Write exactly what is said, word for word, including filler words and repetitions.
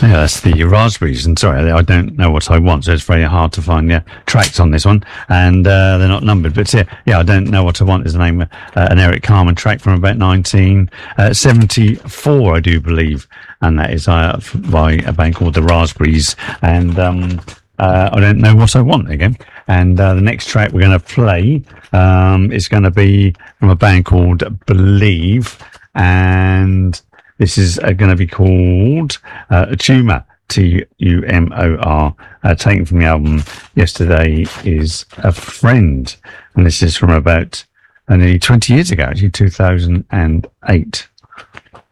Yeah, that's the Raspberries. And sorry, I don't know what I want, so it's very hard to find the uh, tracks on this one. And uh, they're not numbered. But yeah, yeah, I don't know what I want is the name of uh, an Eric Carmen track from about nineteen seventy-four, I do believe. And that is uh, by a band called the Raspberries. And um, uh, I don't know what I want again. And uh, the next track we're going to play um, is going to be from a band called Believe. And this is uh, going to be called uh, Tumor, T U M O R, uh, taken from the album Yesterday is a Friend. And this is from about uh, nearly twenty years ago, actually, two thousand eight.